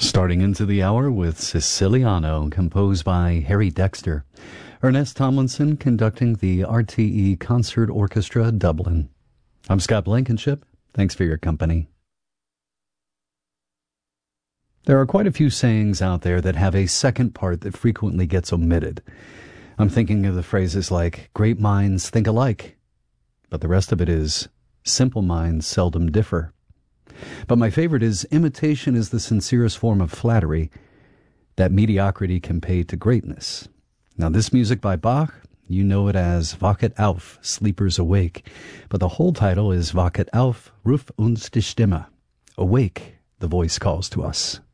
Starting into the hour with Siciliano, composed by Harry Dexter. Ernest Tomlinson conducting the RTE Concert Orchestra, Dublin. I'm Scott Blankenship. Thanks for your company. There are quite a few sayings out there that have a second part that frequently gets omitted. I'm thinking of the phrases like, great minds think alike, but the rest of it is, simple minds seldom differ. But my favorite is, imitation is the sincerest form of flattery that mediocrity can pay to greatness. Now, this music by Bach, you know it as Wachet auf, Sleepers Awake, but the whole title is Wachet auf, Ruf uns die Stimme. Awake, the voice calls to us.